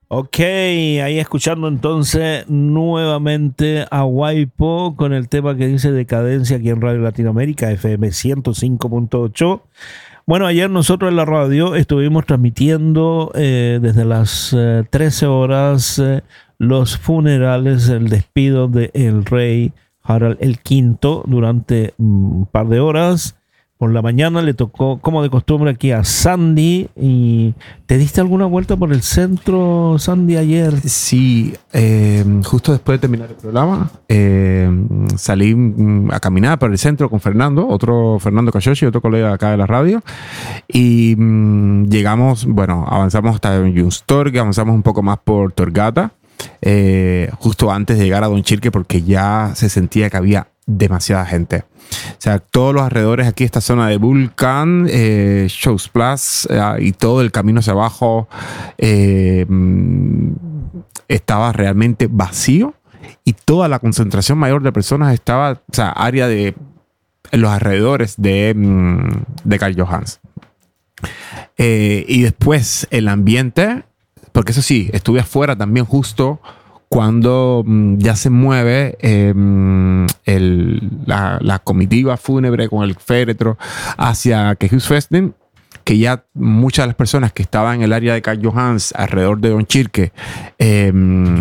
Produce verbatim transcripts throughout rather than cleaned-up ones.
Ok, ahí escuchando entonces nuevamente a Waipo con el tema que dice Decadencia aquí en Radio Latinoamérica, F M ciento cinco punto ocho. Bueno, ayer nosotros en la radio estuvimos transmitiendo eh, desde las eh, trece horas eh, los funerales, el despido del rey Harald el quinto durante un par de horas. Por la mañana le tocó, como de costumbre, aquí a Sandy. ¿Y te diste alguna vuelta por el centro, Sandy, ayer? Sí, eh, justo después de terminar el programa, eh, salí a caminar por el centro con Fernando, otro Fernando Cachochi, otro colega acá de la radio. Y mm, llegamos, bueno, avanzamos hasta Jungstorg, avanzamos un poco más por Torgata, eh, justo antes de llegar a Don Chirke, porque ya se sentía que había demasiada gente. O sea, todos los alrededores aquí, esta zona de Vulcan, eh, Shows Plus eh, y todo el camino hacia abajo eh, estaba realmente vacío, y toda la concentración mayor de personas estaba, o sea, área de en los alrededores de, de Karl Johans. Eh, y después el ambiente, porque eso sí, estuve afuera también justo cuando mm, ya se mueve eh, el, la, la comitiva fúnebre con el féretro hacia Kehusfesten, que ya muchas de las personas que estaban en el área de Karl Johans alrededor de Don Chirke eh,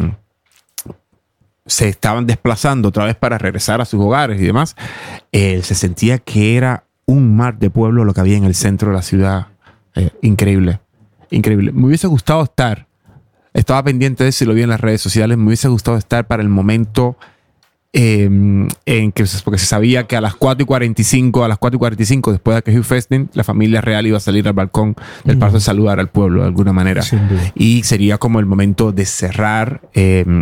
se estaban desplazando otra vez para regresar a sus hogares y demás. Eh, se sentía que era un mar de pueblo lo que había en el centro de la ciudad. Eh, increíble, increíble. Me hubiese gustado estar. Estaba pendiente de eso y lo vi en las redes sociales. Me hubiese gustado estar para el momento eh, en que, porque se sabía que a las cuatro y cuarenta y cinco, a las cuatro y cuarenta y cinco, después de que Hugh Festin, la familia real iba a salir al balcón del mm. paso a saludar al pueblo de alguna manera. Y sería como el momento de cerrar eh,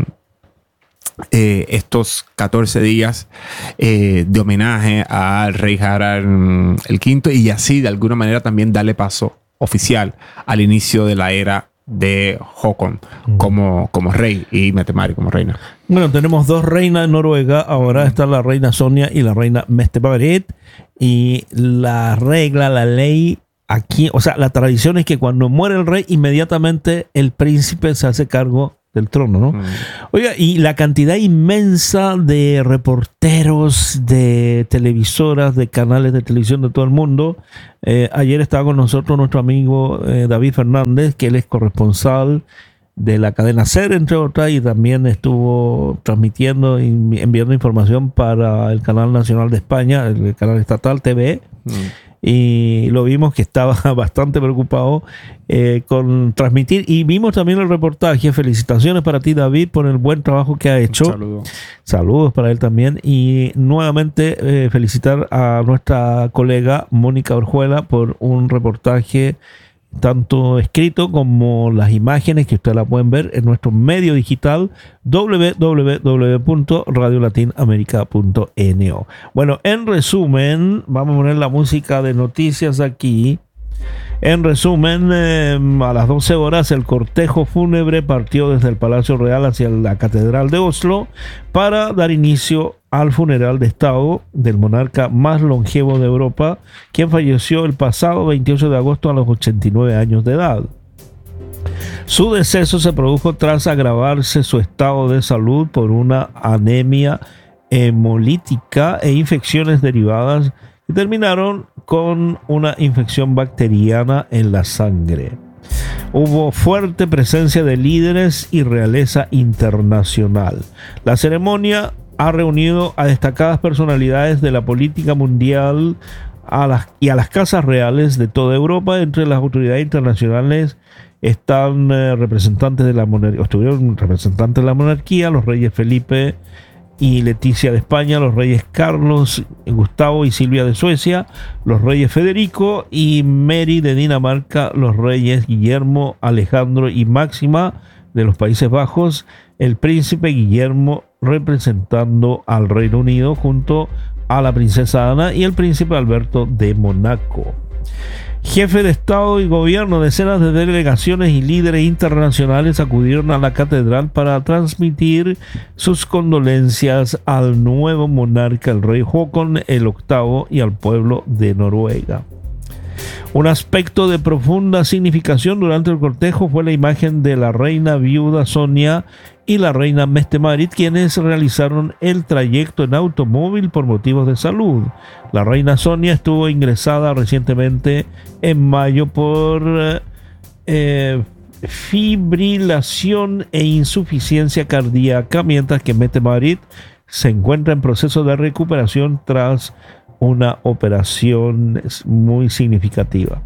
eh, estos catorce días eh, de homenaje al rey Harald el quinto, y así de alguna manera también darle paso oficial al inicio de la era de Håkon mm. como, como rey y Mette-Marit como reina. Bueno, tenemos dos reinas en Noruega. Ahora mm. está la reina Sonia y la reina Mette-Marit. Y la regla, la ley aquí, o sea, la tradición es que cuando muere el rey, inmediatamente el príncipe se hace cargo del trono, ¿no? Mm. Oiga, y la cantidad inmensa de reporteros, de televisoras, de canales de televisión de todo el mundo. Eh, ayer estaba con nosotros nuestro amigo eh, David Fernández, que él es corresponsal de la cadena SER, entre otras, y también estuvo transmitiendo y enviando información para el canal nacional de España, el canal estatal T V E. Mm. Y lo vimos que estaba bastante preocupado eh, con transmitir, y vimos también el reportaje. Felicitaciones para ti, David, por el buen trabajo que ha hecho. Saludos. Saludos para él también, y nuevamente eh, felicitar a nuestra colega Mónica Orjuela por un reportaje tanto escrito como las imágenes, que ustedes la pueden ver en nuestro medio digital doble u doble u doble u punto radio latinamerica punto no. Bueno, en resumen, vamos a poner la música de noticias aquí. En resumen, eh, a las doce horas el cortejo fúnebre partió desde el Palacio Real hacia la Catedral de Oslo para dar inicio al funeral de Estado del monarca más longevo de Europa, quien falleció el pasado veintiocho de agosto a los ochenta y nueve años de edad. Su deceso se produjo tras agravarse su estado de salud por una anemia hemolítica e infecciones derivadas que terminaron con una infección bacteriana en la sangre. Hubo fuerte presencia de líderes y realeza internacional. La ceremonia ha reunido a destacadas personalidades de la política mundial a las, y a las casas reales de toda Europa. Entre las autoridades internacionales están eh, representantes de la monarquía, estuvieron representantes de la monarquía, los reyes Felipe y Leticia de España, los reyes Carlos, Gustavo y Silvia de Suecia, los reyes Federico y Mary de Dinamarca, los reyes Guillermo, Alejandro y Máxima de los Países Bajos, el príncipe Guillermo representando al Reino Unido junto a la princesa Ana y el príncipe Alberto de Mónaco. Jefe de Estado y Gobierno, decenas de delegaciones y líderes internacionales acudieron a la catedral para transmitir sus condolencias al nuevo monarca, el rey Håkon el octavo, y al pueblo de Noruega. Un aspecto de profunda significación durante el cortejo fue la imagen de la reina viuda Sonia y la reina Mette-Marit, quienes realizaron el trayecto en automóvil por motivos de salud. La reina Sonia estuvo ingresada recientemente en mayo por eh, fibrilación e insuficiencia cardíaca, mientras que Mette-Marit se encuentra en proceso de recuperación tras una operación muy significativa.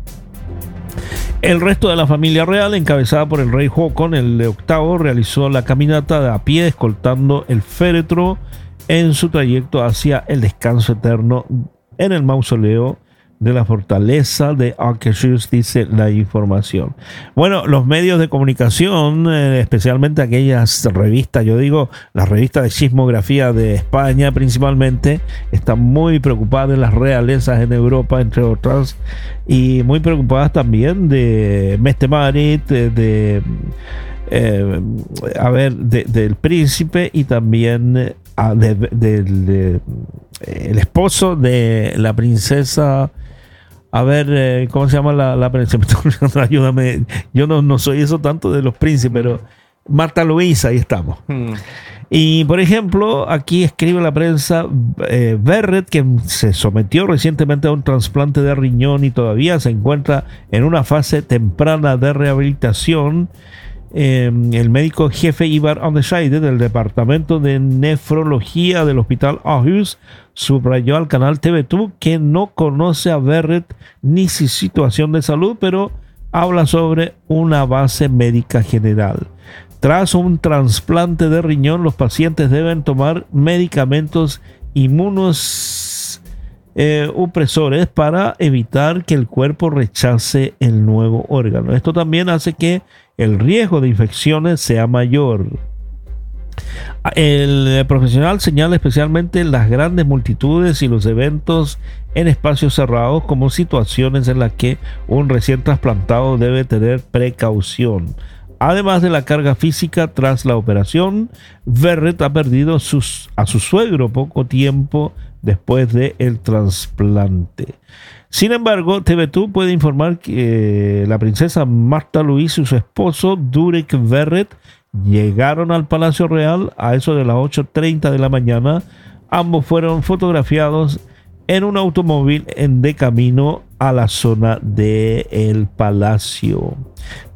El resto de la familia real, encabezada por el rey Håkon el octavo, realizó la caminata de a pie escoltando el féretro en su trayecto hacia el descanso eterno en el mausoleo de la fortaleza de Akershus, dice la información. Bueno, los medios de comunicación, eh, especialmente aquellas revistas, yo digo las revistas de sismografía de España principalmente, están muy preocupadas de las realezas en Europa, entre otras, y muy preocupadas también de Mette-Marit, de, de eh, a ver, de, del príncipe y también eh, de, de, de, de, el esposo de la princesa. A ver, eh, ¿cómo se llama la, la princesa? Ayúdame, yo no, no soy eso tanto de los príncipes, pero Marta Luisa, ahí estamos. Hmm. Y, por ejemplo, aquí escribe la prensa, eh, Verret, que se sometió recientemente a un trasplante de riñón y todavía se encuentra en una fase temprana de rehabilitación. Eh, el médico jefe Ivar Anderscheide del departamento de nefrología del hospital Aarhus subrayó al canal T V dos que no conoce a Verret ni su situación de salud, pero habla sobre una base médica general. Tras un trasplante de riñón, los pacientes deben tomar medicamentos inmunos eh, opresores para evitar que el cuerpo rechace el nuevo órgano. Esto también hace que el riesgo de infecciones sea mayor. El profesional señala especialmente las grandes multitudes y los eventos en espacios cerrados como situaciones en las que un recién trasplantado debe tener precaución. Además de la carga física tras la operación, Verret ha perdido sus, a su suegro poco tiempo después del trasplante. Sin embargo, T V dos puede informar que la princesa Marta Luisa y su esposo Durek Verret llegaron al Palacio Real a eso de las ocho treinta de la mañana. Ambos fueron fotografiados en un automóvil en de camino a la zona del palacio.